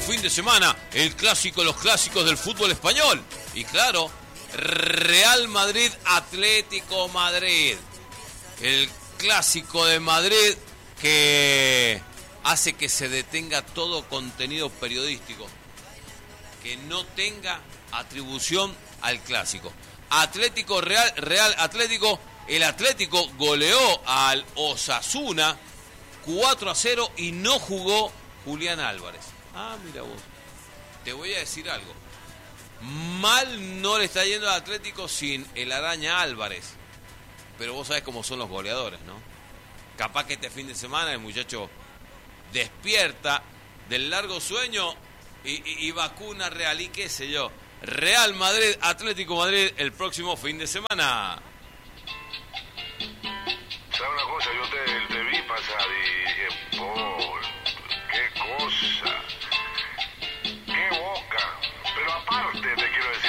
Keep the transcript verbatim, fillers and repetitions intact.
fin de semana, el clásico, los clásicos del fútbol español. Y claro, Real Madrid, Atlético Madrid. El clásico de Madrid que hace que se detenga todo contenido periodístico que no tenga atribución al clásico. Atlético Real, Real Atlético, el Atlético goleó al Osasuna cuatro a cero y no jugó Julián Álvarez. Ah, mira vos. Te voy a decir algo. Mal no le está yendo al Atlético sin el Araña Álvarez. Pero vos sabés cómo son los goleadores, ¿no? Capaz que este fin de semana el muchacho despierta del largo sueño y, y, y vacuna Real y qué sé yo. Real Madrid, Atlético Madrid el próximo fin de semana. ¿Sabes una cosa? Yo te, te vi pasar y dije, Paul, qué cosa, qué boca. Pero aparte te quiero decir